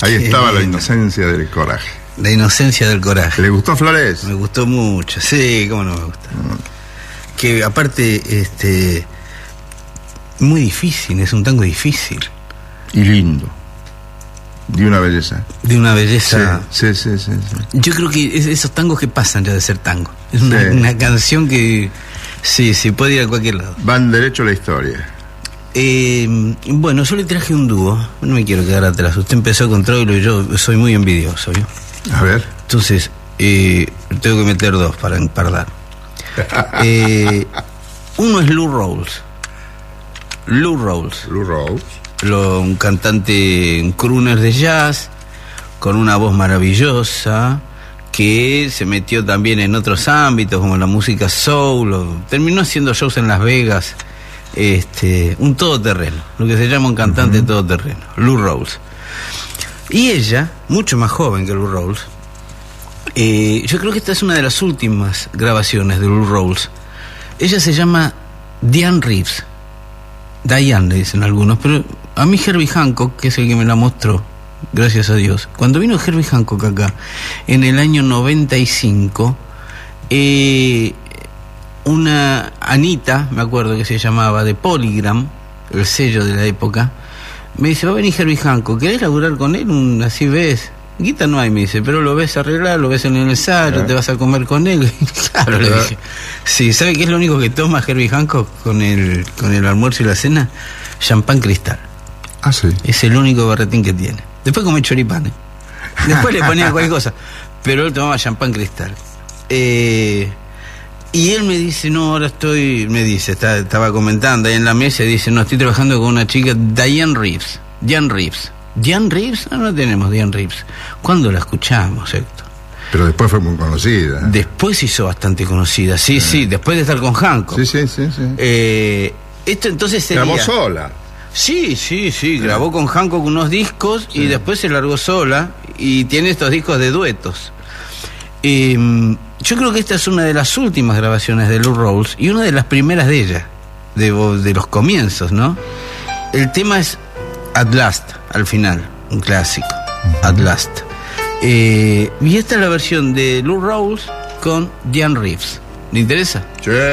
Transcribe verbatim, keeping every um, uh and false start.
Ahí estaba Qué la lindo. inocencia del coraje. La inocencia del coraje. ¿Le gustó Flores? Me gustó mucho, sí, cómo no me gusta. Mm. Que aparte, este, muy difícil, es un tango difícil. Y lindo. De una belleza. De una belleza. Sí, sí, sí, sí, sí. Yo creo que es esos tangos que pasan ya de ser tango. Es una, Sí. una canción que, sí, sí, puede ir a cualquier lado. Van derecho a la historia. Eh, bueno, yo le traje un dúo, no me quiero quedar atrás. Usted empezó con Troilo y yo soy muy envidioso, ¿vio? A ver. Entonces, eh, tengo que meter dos para empardar. Eh, uno es Lou Rawls. Lou Rawls. Lou Rawls. Lo, un cantante, un crooner de jazz, con una voz maravillosa, que se metió también en otros ámbitos, como la música soul, o, terminó haciendo shows en Las Vegas. Este, un todoterreno, lo que se llama un cantante uh-huh. todoterreno, Lou Rawls. Y ella, mucho más joven que Lou Rawls, eh, yo creo que esta es una de las últimas grabaciones de Lou Rawls. Ella se llama Diane Reeves. Diane le dicen algunos, pero a mí Herbie Hancock, que es el que me la mostró, gracias a Dios, cuando vino Herbie Hancock acá, en el año noventa y cinco, eh, una Anita, me acuerdo que se llamaba, de Polygram, el sello de la época, me dice, va a venir Herbie Hancock, ¿querés laburar con él? Un, así ves, guita no hay, me dice, pero lo ves arreglar, lo ves en el ensayo, ¿eh? Te vas a comer con él. Claro, le dije. Sí, ¿sabe qué es lo único que toma Herbie Hancock con el, con el almuerzo y la cena? Champán Cristal. Ah, sí. Es el único berretín que tiene. Después come choripanes. Después le ponía cualquier cosa. Pero él tomaba champán Cristal. Eh, y él me dice, no, ahora estoy, me dice, está, estaba comentando ahí en la mesa, y dice, no, estoy trabajando con una chica, Diane Reeves. Diane Reeves. ¿Diane Reeves? No, no tenemos Diane Reeves. ¿Cuándo la escuchamos, Héctor? Pero después fue muy conocida. ¿eh? Después se hizo bastante conocida, sí, sí, sí, después de estar con Hancock. Sí, sí, sí, sí. Eh, esto entonces sería... Grabó sola. Sí, sí, sí, grabó con Hancock unos discos sí. y después se largó sola y tiene estos discos de duetos. Eh, yo creo que esta es una de las últimas grabaciones de Lou Rawls y una de las primeras de ella, de, de los comienzos, ¿no? El tema es At Last, al final, un clásico, uh-huh. At Last. Eh, y esta es la versión de Lou Rawls con Diane Reeves. ¿Le interesa? Sí.